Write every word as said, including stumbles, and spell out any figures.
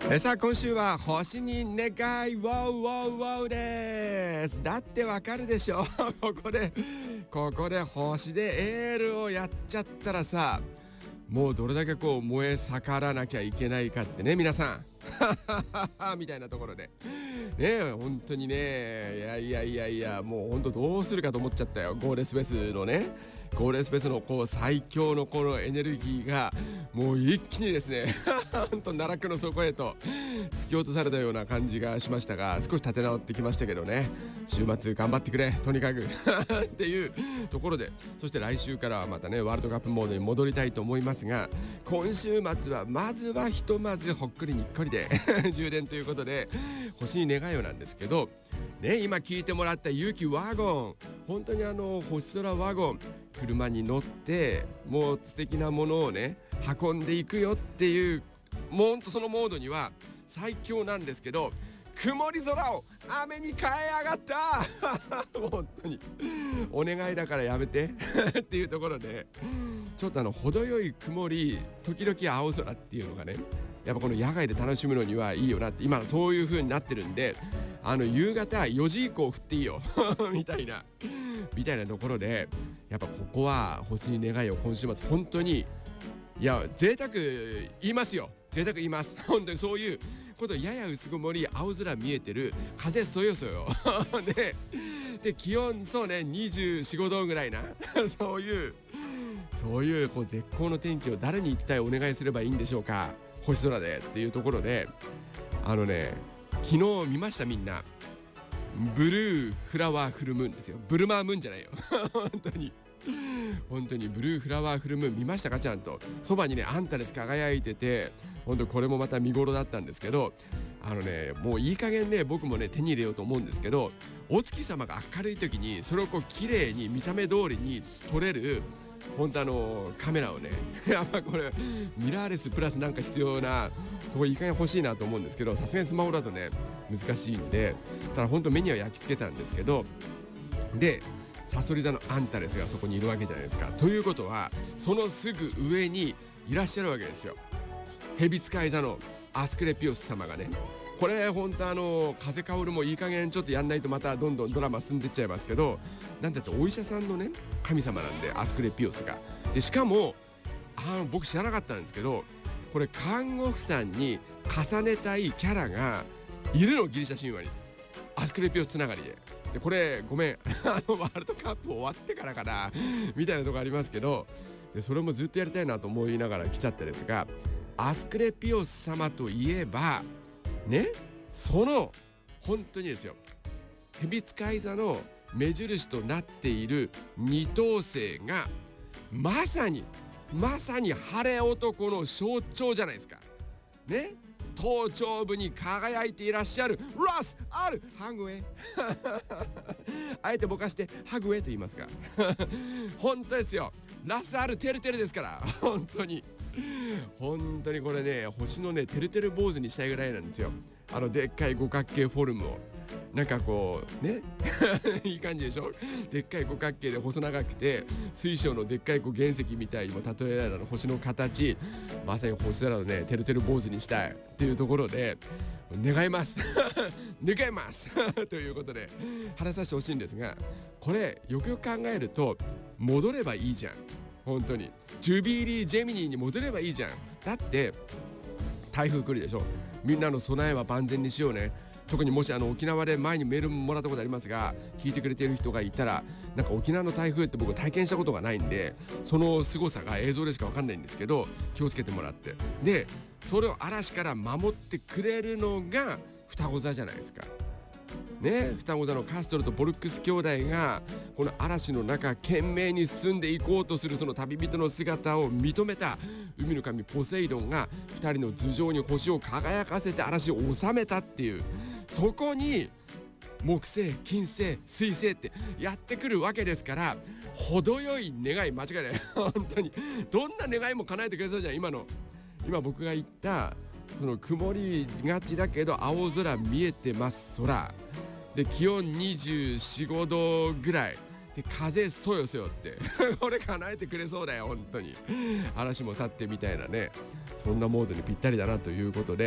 えさあ今週は星に願いウォーウォーウォーです。だってわかるでしょここでここで星でエールをやっちゃったらさ、もうどれだけこう燃え盛らなきゃいけないかってね、皆さんみたいなところでね、本当にね、いやいやいやいや、もう本当どうするかと思っちゃったよ。ゴーレスペスのね、ゴーレスペスのこう最強のこのエネルギーがもう一気にですね本当奈落の底へと突き落とされたような感じがしましたが、少し立て直ってきましたけどね。週末頑張ってくれとにかくっていうところで、そして来週からはまたねワールドカップモードに戻りたいと思いますが、今週末はまずはひとまずほっくりにっこりで充電ということで、星に願いをなんですけどね、今聞いてもらった勇気ワゴン、本当にあの星空ワゴン、車に乗ってもう素敵なものをね運んでいくよっていう、もうほんとそのモードには最強なんですけど、曇り空を雨に変えやがった本当にお願いだからやめてっていうところで、ちょっとあの程よい曇り時々青空っていうのがね、やっぱこの野外で楽しむのにはいいよなって、今そういう風になってるんで、あの夕方よじ以降降っていいよみたいなみたいなところで、やっぱここは星に願いを今週末本当に、いや贅沢言いますよ、贅沢言います本当にそういうこと、やや薄曇り青空見えてる、風そよそよね、で気温そうねにじゅうよん、ごどぐらいなそういうそういうこう絶好の天気を誰に一体お願いすればいいんでしょうか、星空でっていうところで、あのね昨日見ました、みんなブルーフラワーフルムーンですよ。ブルマームーンじゃないよ本当に本当にブルーフラワーフルムーン見ましたか、ちゃんとそばにねアンタレス輝いてて、本当これもまた見頃だったんですけど、あのねもういい加減ね僕もね手に入れようと思うんですけど、お月様が明るい時にそれをこう綺麗に見た目通りに撮れる本当あのカメラをねやっぱこれミラーレスプラスなんか必要な、そこいい加減欲しいなと思うんですけど、さすがにスマホだとね難しいんで、ただ本当目には焼き付けたんですけど、でサソリ座のアンタレスがそこにいるわけじゃないですか。ということはそのすぐ上にいらっしゃるわけですよ、蛇使い座のアスクレピオス様がね。これ本当あの風薫るもいい加減ちょっとやんないとまたどんどんドラマ進んでっちゃいますけど、なんだってお医者さんのね神様なんで、アスクレピオスが。でしかもあの僕知らなかったんですけど、これ看護婦さんに重ねたいキャラがいるの、ギリシャ神話にアスクレピオスつながりで。でこれごめんあのワールドカップ終わってからかなみたいなとこありますけど、でそれもずっとやりたいなと思いながら来ちゃったですが、アスクレピオス様といえばね、その本当にですよ、蛇使い座の目印となっている二等星がまさにまさに晴れ男の象徴じゃないですかね。頭頂部に輝いていらっしゃるラスあるハグウェイあえてぼかしてハグウェイと言いますが本当ですよ、ラスあるテルテルですから本当に本当にこれね星のねてるてる坊主にしたいぐらいなんですよ。あのでっかい五角形フォルムをなんかこうねいい感じでしょ。でっかい五角形で細長くて水晶のでっかいこう原石みたいにも例えられた星の形、まさに星空のねてるてる坊主にしたいっていうところで願います願いますということで話させてほしいんですが、これよくよく考えると戻ればいいじゃん。本当にジュビリージェミニーに戻ればいいじゃん。だって台風来るでしょ。みんなの備えは万全にしようね。特にもしあの沖縄で前にメールもらったことありますが、聞いてくれている人がいたら、なんか沖縄の台風って僕体験したことがないんで、その凄さが映像でしか分かんないんですけど、気をつけてもらって、でそれを嵐から守ってくれるのが双子座じゃないですかね。双子座のカストルとボルックス兄弟がこの嵐の中懸命に進んでいこうとするその旅人の姿を認めた海の神ポセイドンがふたりの頭上に星を輝かせて嵐を収めたっていう、そこに木星金星水星ってやってくるわけですから、程よい願い間違いない本当にどんな願いも叶えてくれそうじゃん。今の今僕が言ったその曇りがちだけど青空見えてます空で、気温にじゅうよん、ごどぐらいで、風そよそよってこれ叶えてくれそうだよ本当に。嵐も去ってみたいなね、そんなモードにぴったりだなということで、